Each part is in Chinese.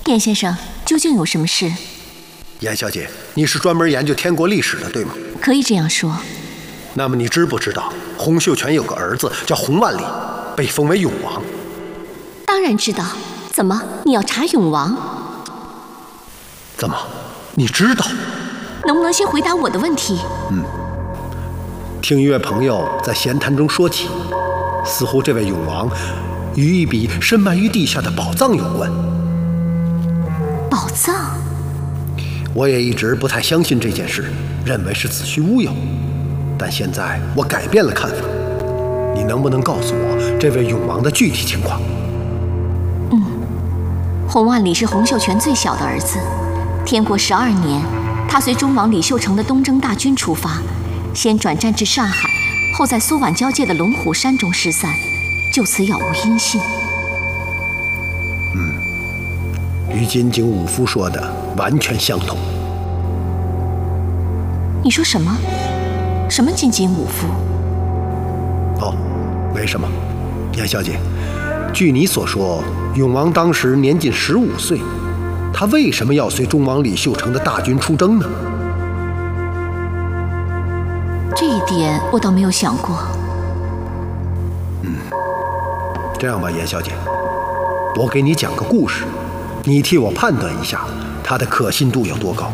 严先生，究竟有什么事？ 严小姐，你是专门研究天国历史的，对吗？ 可以这样说。 那么你知不知道洪秀全有个儿子叫洪万里，被封为永王？ 当然知道。怎么，你要查永王？ 怎么，你知道？ 能不能先回答我的问题？ 听一位朋友在闲谈中说起，似乎这位永王与一笔深埋于地下的宝藏有关。 宝藏？ 我也一直不太相信这件事，认为是子虚乌有。但现在我改变了看法，你能不能告诉我这位永王的具体情况？ 洪万里是洪秀全最小的儿子。天国12年，他随忠王李秀成的东征大军出发，先转战至上海，后在苏皖交界的龙虎山中失散，就此杳无音信。 与金井武夫说的完全相同。 你说什么？什么金井武夫？ 哦，没什么，严小姐。据你所说，永王当时年仅15岁，他为什么要随忠王李秀成的大军出征呢？ 这一点我倒没有想过。 这样吧，严小姐，我给你讲个故事，你替我判断一下它的可信度有多高。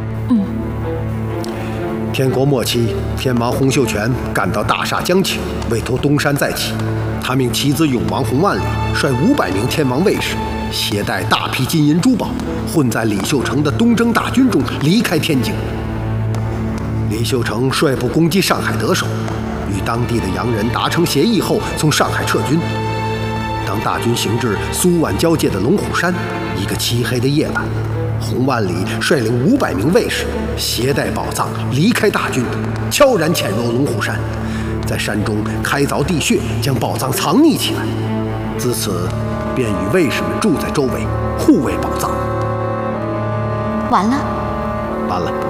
天国末期，天王洪秀全感到大厦将倾，为图东山再起，他命其子永王洪万里率500名天王卫士，携带大批金银珠宝，混在李秀成的东征大军中离开天津。李秀成率部攻击上海得手，与当地的洋人达成协议后，从上海撤军。当大军行至苏皖交界的龙虎山，一个漆黑的夜晚，洪万里率领500名卫士，携带宝藏离开大军，悄然潜入龙虎山，在山中开凿地穴，将宝藏藏匿起来。自此，便与卫士们住在周围，护卫宝藏。 完了。 完了。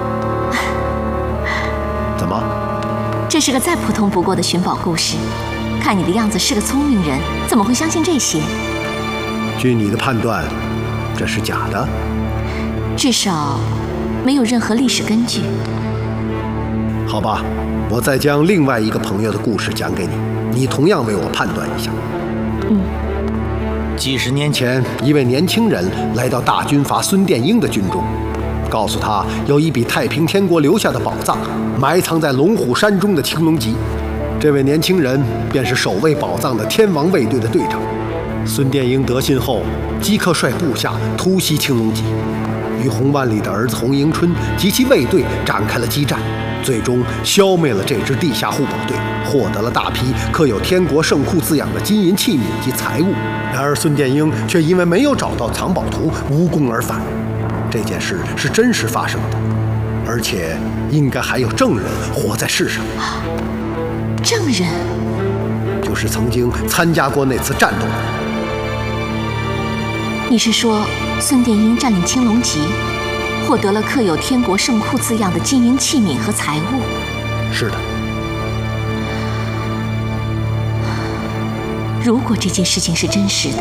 怎么？ 这是个再普通不过的寻宝故事。看你的样子是个聪明人，怎么会相信这些？ 据你的判断，这是假的？ 至少没有任何历史根据。 好吧，我再将另外一个朋友的故事讲给你，你同样为我判断一下。几十年前，一位年轻人来到大军阀孙殿英的军中，告诉他有一笔太平天国留下的宝藏，埋藏在龙虎山中的青龙脊。这位年轻人便是守卫宝藏的天王卫队的队长。孙殿英得信后，即刻率部下突袭青龙脊，与洪万里的儿子洪迎春及其卫队展开了激战，最终消灭了这支地下护宝队，获得了大批刻有天国圣库字样的金银器皿及财物。然而孙殿英却因为没有找到藏宝图，无功而返。这件事是真实发生的，而且应该还有证人活在世上。 证人？ 就是曾经参加过那次战斗的人。 你是说孙殿英占领青龙脊，获得了刻有天国圣库字样的金银器皿和财物？ 是的。 如果这件事情是真实的，